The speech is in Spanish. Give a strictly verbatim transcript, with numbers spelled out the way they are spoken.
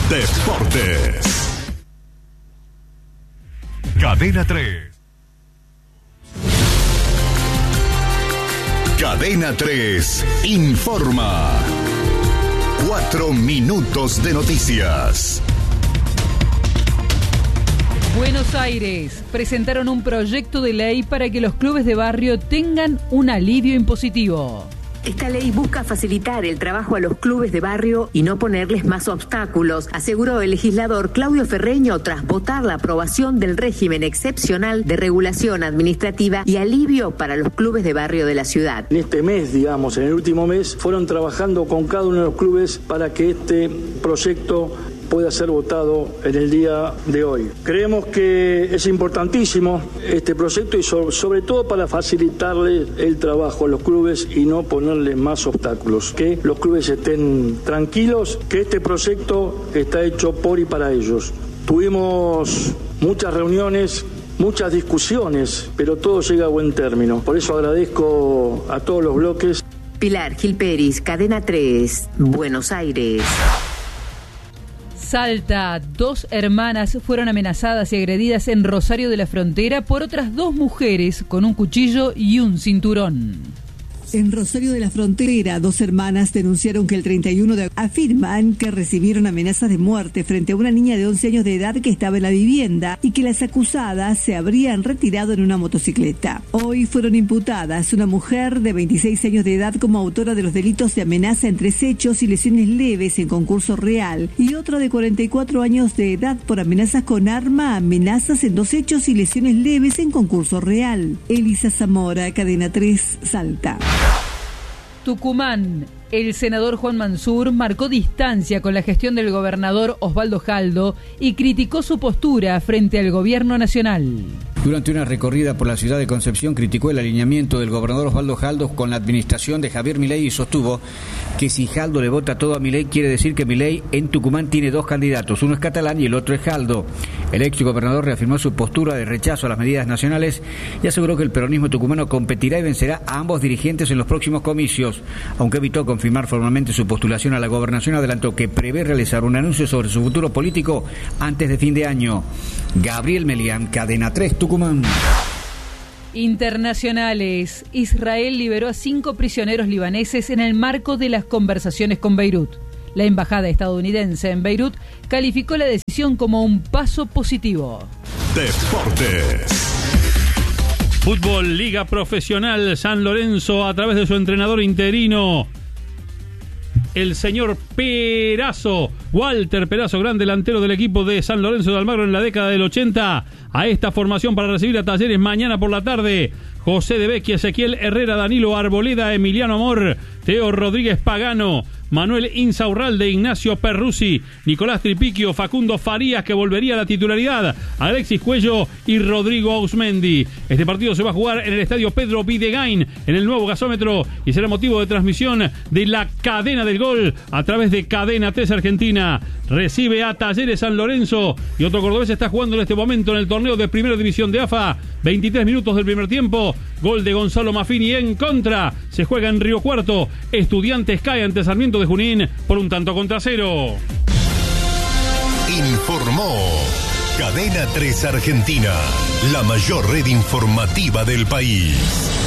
Deportes. Cadena tres. Cadena tres informa. Cuatro minutos de noticias. Buenos Aires presentaron un proyecto de ley para que los clubes de barrio tengan un alivio impositivo. Esta ley busca facilitar el trabajo a los clubes de barrio y no ponerles más obstáculos, aseguró el legislador Claudio Ferreño tras votar la aprobación del régimen excepcional de regulación administrativa y alivio para los clubes de barrio de la ciudad. En este mes, digamos, en el último mes, fueron trabajando con cada uno de los clubes para que este proyecto pueda ser votado en el día de hoy. Creemos que es importantísimo este proyecto y so- sobre todo para facilitarle el trabajo a los clubes y no ponerle más obstáculos. Que los clubes estén tranquilos, que este proyecto está hecho por y para ellos. Tuvimos muchas reuniones, muchas discusiones, pero todo llega a buen término. Por eso agradezco a todos los bloques. Pilar Gil Peris, Cadena tres, Buenos Aires. Salta, dos hermanas fueron amenazadas y agredidas en Rosario de la Frontera por otras dos mujeres con un cuchillo y un cinturón. En Rosario de la Frontera, dos hermanas denunciaron que el treinta y uno de agosto afirman que recibieron amenazas de muerte frente a una niña de once años de edad que estaba en la vivienda y que las acusadas se habrían retirado en una motocicleta. Hoy fueron imputadas una mujer de veintiséis años de edad como autora de los delitos de amenaza en tres hechos y lesiones leves en concurso real y otra de cuarenta y cuatro años de edad por amenazas con arma, amenazas en dos hechos y lesiones leves en concurso real. Elisa Zamora, Cadena tres, Salta. Tucumán, el senador Juan Mansur marcó distancia con la gestión del gobernador Osvaldo Jaldo y criticó su postura frente al gobierno nacional. Durante una recorrida por la ciudad de Concepción criticó el alineamiento del gobernador Osvaldo Jaldo con la administración de Javier Milei y sostuvo que si Jaldo le vota todo a Milei quiere decir que Milei en Tucumán tiene dos candidatos, uno es catalán y el otro es Jaldo. El ex gobernador reafirmó su postura de rechazo a las medidas nacionales y aseguró que el peronismo tucumano competirá y vencerá a ambos dirigentes en los próximos comicios. Aunque evitó confirmar formalmente su postulación a la gobernación, adelantó que prevé realizar un anuncio sobre su futuro político antes de fin de año. Gabriel Melián, Cadena tres, Tucumán. Internacionales. Israel liberó a cinco prisioneros libaneses en el marco de las conversaciones con Beirut. La embajada estadounidense en Beirut calificó la decisión como un paso positivo. Deportes. Fútbol, Liga Profesional San Lorenzo a través de su entrenador interino, el señor Perazo, Walter Perazo, gran delantero del equipo de San Lorenzo de Almagro en la década del ochenta, a esta formación para recibir a Talleres mañana por la tarde. José de Vecchia, Ezequiel Herrera, Danilo Arboleda, Emiliano Amor, Teo Rodríguez Pagano, Manuel Insaurralde, Ignacio Perruzzi, Nicolás Tripiquio, Facundo Farías, que volvería a la titularidad, Alexis Cuello y Rodrigo Ausmendi. Este partido se va a jugar en el estadio Pedro Videgain, en el nuevo gasómetro, y será motivo de transmisión de la cadena del gol a través de Cadena tres Argentina. Recibe a Talleres San Lorenzo y otro cordobés está jugando en este momento en el torneo de Primera División de A F A. veintitrés minutos del primer tiempo, gol de Gonzalo Maffini en contra. Se juega en Río Cuarto. Estudiantes cae ante Sarmiento de Junín por un tanto contra cero. Informó Cadena tres Argentina, la mayor red informativa del país.